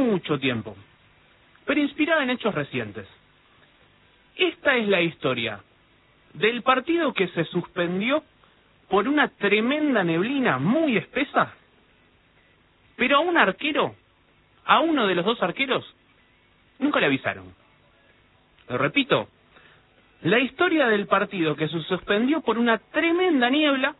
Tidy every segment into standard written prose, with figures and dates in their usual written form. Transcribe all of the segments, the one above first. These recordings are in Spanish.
mucho tiempo, pero inspirada en hechos recientes. Esta es la historia del partido que se suspendió por una tremenda neblina muy espesa, pero a un arquero, a uno de los dos arqueros, nunca le avisaron. Lo repito, la historia del partido que se suspendió por una tremenda niebla,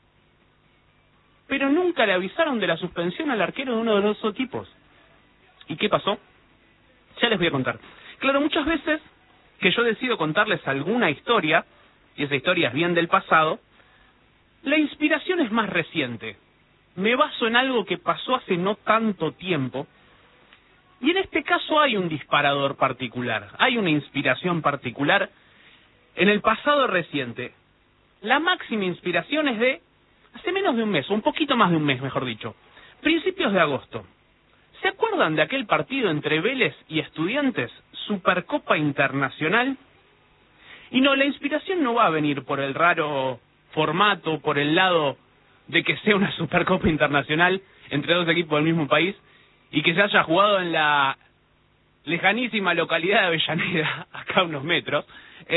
pero nunca le avisaron de la suspensión al arquero de uno de los dos equipos. ¿Y qué pasó? Ya les voy a contar. Claro, muchas veces que yo decido contarles alguna historia, y esa historia es bien del pasado, la inspiración es más reciente. Me baso en algo que pasó hace no tanto tiempo, y en este caso hay un disparador particular, hay una inspiración particular en el pasado reciente. La máxima inspiración es de hace menos de un mes, un poquito más de un mes, mejor dicho, principios de agosto. ¿Se acuerdan de aquel partido entre Vélez y Estudiantes, Supercopa Internacional? Y no, la inspiración no va a venir por el raro formato, por el lado de que sea una Supercopa Internacional entre dos equipos del mismo país y que se haya jugado en la lejanísima localidad de Avellaneda, acá a unos metros,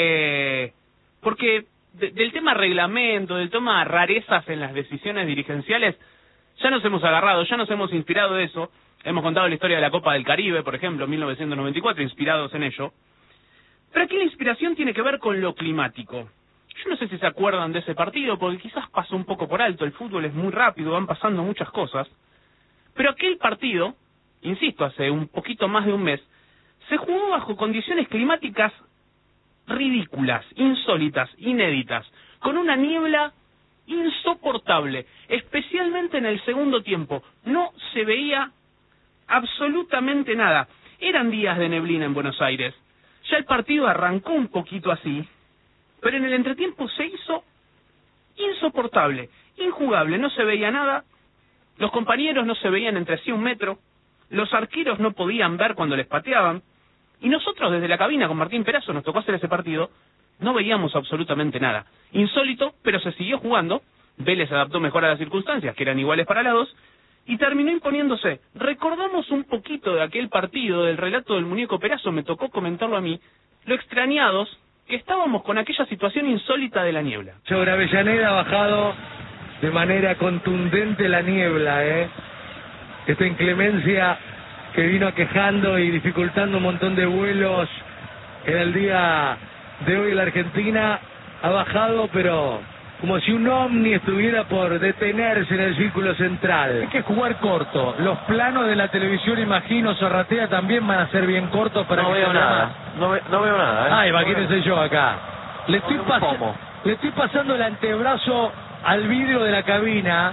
porque del tema reglamento, del tema rarezas en las decisiones dirigenciales, ya nos hemos agarrado, ya nos hemos inspirado de eso. Hemos contado la historia de la Copa del Caribe, por ejemplo, 1994, inspirados en ello. Pero aquí la inspiración tiene que ver con lo climático. Yo no sé si se acuerdan de ese partido, porque quizás pasó un poco por alto, el fútbol es muy rápido, van pasando muchas cosas. Pero aquel partido, insisto, hace un poquito más de un mes, se jugó bajo condiciones climáticas ridículas, insólitas, inéditas, con una niebla insoportable, especialmente en el segundo tiempo. No se veía absolutamente nada. Eran días de neblina en Buenos Aires. Ya el partido arrancó un poquito así, pero en el entretiempo se hizo insoportable, injugable, no se veía nada, los compañeros no se veían entre sí un metro, los arqueros no podían ver cuando les pateaban, y nosotros desde la cabina con Martín Perazo nos tocó hacer ese partido, no veíamos absolutamente nada. Insólito, pero se siguió jugando, Vélez se adaptó mejor a las circunstancias, que eran iguales para las dos, y terminó imponiéndose. Recordamos un poquito de aquel partido, del relato del muñeco Perazo, me tocó comentarlo a mí, lo extrañados que estábamos con aquella situación insólita de la niebla. Sobre Avellaneda ha bajado de manera contundente la niebla, esta inclemencia que vino aquejando y dificultando un montón de vuelos en el día de hoy en la Argentina, ha bajado, pero como si un ovni estuviera por detenerse en el círculo central. Hay que jugar corto. Los planos de la televisión, imagino, Sorratea, también van a ser bien cortos para no que veo nada. No veo nada. Ay, imagínense yo acá. Le estoy pasando el antebrazo al vidrio de la cabina,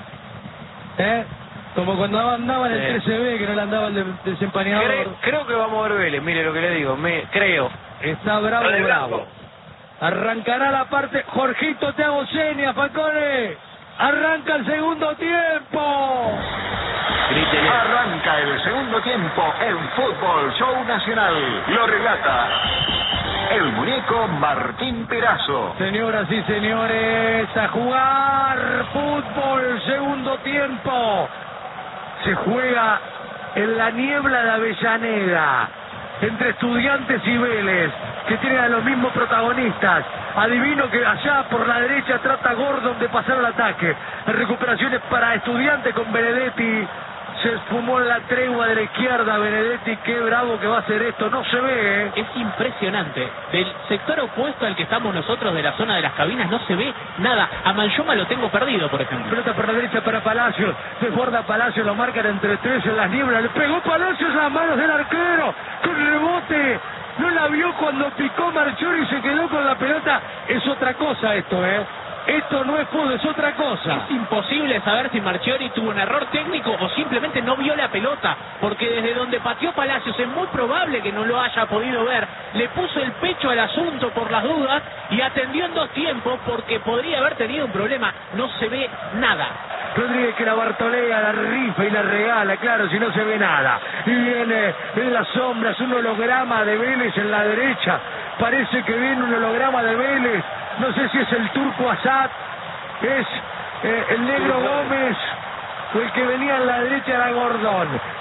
como cuando andaba en el 13B, que no le andaba el desempañador. Creo que vamos a ver Vélez, mire lo que le digo, creo. Está bravo. Arrancará la parte. Jorgito, te hago señas, Falcone. Arranca el segundo tiempo. Grítele. Arranca el segundo tiempo en Fútbol Show Nacional. Lo relata el muñeco Martín Perazo. Señoras y señores, a jugar fútbol, segundo tiempo. Se juega en la niebla de Avellaneda, entre Estudiantes y Vélez, que tienen a los mismos protagonistas. Adivino que allá por la derecha trata Gordon de pasar al ataque. Recuperaciones para Estudiantes con Benedetti. Se esfumó en la tregua de la izquierda Benedetti. Qué bravo que va a ser esto. No se ve, Es impresionante. Del sector opuesto al que estamos nosotros, de la zona de las cabinas, no se ve nada. A Manchoma lo tengo perdido, por ejemplo. Pelota por la derecha para Palacios. Desborda Palacios, lo marcan entre tres en las nieblas. Le pegó Palacios a las manos del arquero. Con rebote. No la vio cuando picó Marchiori y se quedó con la pelota. Es otra cosa esto, Esto no es fútbol, es otra cosa. Es imposible saber si Marchiori tuvo un error técnico o simplemente no vio la pelota, porque desde donde pateó Palacios es muy probable que no lo haya podido ver. Le puso el pecho al asunto por las dudas y atendió en dos tiempos porque podría haber tenido un problema. No se ve nada. Rodríguez que la Bartolea, la rifa y la regala, claro, si no se ve nada. Y viene en las sombras un holograma de Vélez en la derecha. Parece que viene un holograma de Vélez. No sé si es el turco Asad, es el negro Gómez, o el que venía en la derecha era Gordón.